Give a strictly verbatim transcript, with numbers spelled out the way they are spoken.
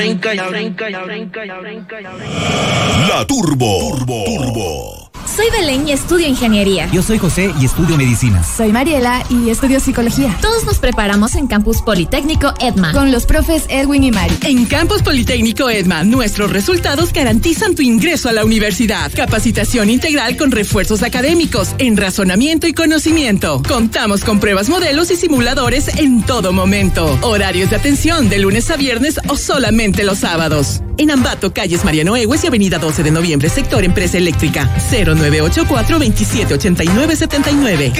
La Turbo. Turbo. Turbo. Soy Belén y estudio ingeniería. Yo soy José y estudio medicina. Soy Mariela y estudio psicología. Todos nos preparamos en Campus Politécnico Edma con los profes Edwin y Mari. En Campus Politécnico Edma, nuestros resultados garantizan tu ingreso a la universidad. Capacitación integral con refuerzos académicos, en razonamiento y conocimiento. Contamos con pruebas modelos y simuladores en todo momento. Horarios de atención de lunes a viernes o solamente los sábados. En Ambato, calles Mariano Egues y avenida doce de noviembre, sector Empresa Eléctrica, cero nueve ocho cuatro, veintisiete ochenta y nueve setenta y nueve.